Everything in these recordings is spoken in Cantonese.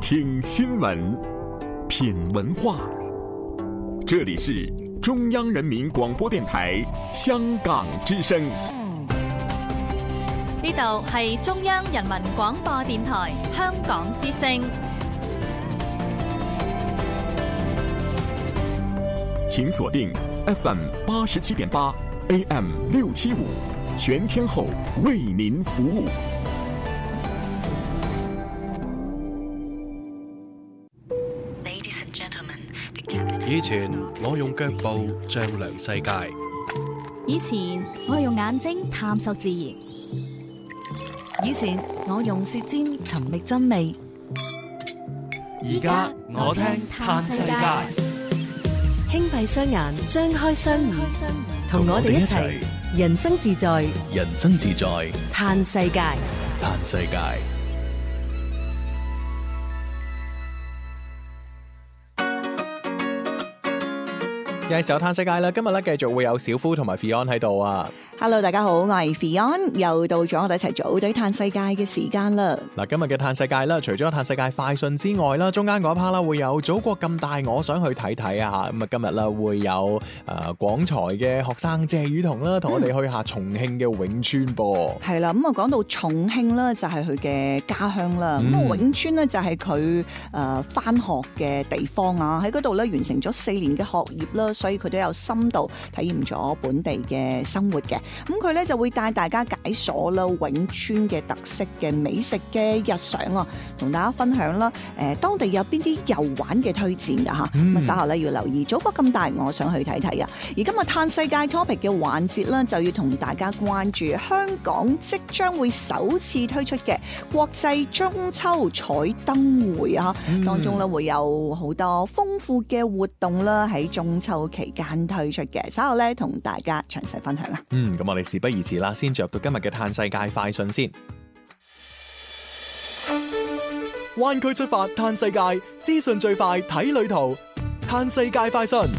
听新闻，品文化。这里是中央人民广播電台香港之聲。 呢度係中央人民廣播電台香港之聲。 請鎖定 FM 87.8 AM 675，全天候為您服務。 以前我用腳步丈量世界， 以前我用眼睛探索自然， 以前我用舌尖尋覓真味， 而家我聽嘆世界。 輕閉雙眼，張開雙耳，同我哋一齊人生自在， 人生自在， 嘆世界， 嘆世界。 又係時候嘆世界啦！今日咧繼續會有小夫同埋 Fion 喺度啊。 Hello， 大家好，我係 Fion，又到咗我哋一齊組隊嘆世界嘅時間啦。 嗱，今日嘅嘆世界啦，除咗嘆世界快訊之外啦，中間嗰 part 啦會有祖國咁大，我想去睇睇啊！咁啊，今日啦會有廣財嘅學生謝雨桐啦，同我哋去下重慶嘅永川噃。 係啦，咁啊講到重慶啦，就係佢嘅家鄉啦。咁啊永川咧就係佢返學嘅地方啊，喺嗰度咧完成咗4年嘅學業啦，所以佢都有深度體驗咗本地嘅生活嘅。咁佢咧就會帶大家解鎖啦永川嘅特色嘅美食嘅日常啊，同大家分享啦。當地有邊啲遊玩嘅推薦㗎嚇？咁啊稍後咧要留意。祖國咁大，我想去睇睇啊！而今日嘆世界 topic 嘅環節咧，就要同大家關注香港即將會首次推出嘅國際中秋彩燈會啊！當中咧會有好多豐富嘅活動啦，喺中秋期間推出嘅，稍後咧同大家詳細分享啊！ 咁我哋事不宜遲啦，先進入到今日嘅嘆世界快訊先。灣區出發嘆世界，資訊最快睇旅途，嘆世界快訊。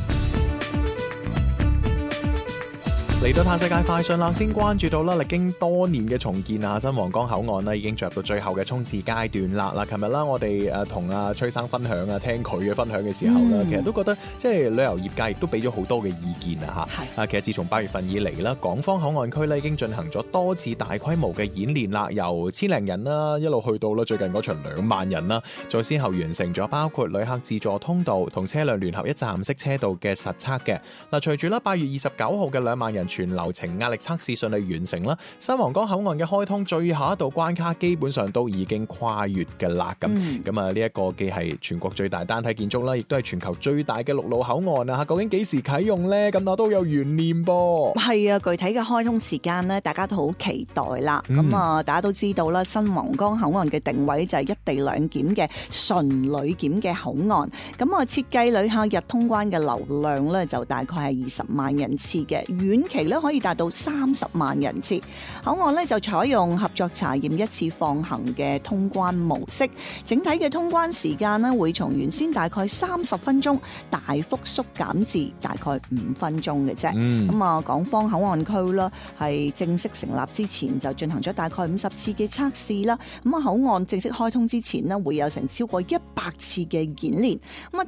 嚟到嘆世界快訊啦，先關注到啦，歷經多年嘅重建啊，新皇崗口岸咧已經進入到最後嘅衝刺階段啦。嗱，琴日啦，我哋同阿崔生分享啊，聽佢嘅分享嘅時候咧，其實都覺得即係旅遊業界亦都俾咗好多嘅意見啊嚇。其實自從8月份以嚟啦，港方口岸區咧已經進行咗多次大規模嘅演練啦，由千零人啦一路去到啦最近嗰場2萬人啦，再先後完成咗包括旅客自助通道同車輛聯合一站式車道嘅實測嘅。嗱，隨住啦8月29號嘅2萬人全流程壓力測試順利完成啦，新皇崗口岸嘅開通最後一道關卡基本上都已經跨越嘅啦。咁啊呢一個既係全國最大單體建築啦，亦都係全球最大嘅陸路口岸啊！究竟幾時啟用呢？咁我都有懸念噃。係啊，具體嘅開通時間呢，大家都好期待啦。大家都知道啦，新皇崗口岸嘅定位就係一地兩檢嘅純旅檢嘅口岸。設計旅客日通關嘅流量呢，就大概係20萬人次嘅，遠期呢可以達到30萬人次。口岸呢就採用合作查驗一次放行嘅通關模式，整體嘅通關時間呢會從原先大概30分鐘大幅縮減至大概5分鐘嘅啫。港方口岸區啦係正式成立之前就進行咗大概50次嘅測試啦。口岸正式開通之前呢會有成超過100次嘅演練。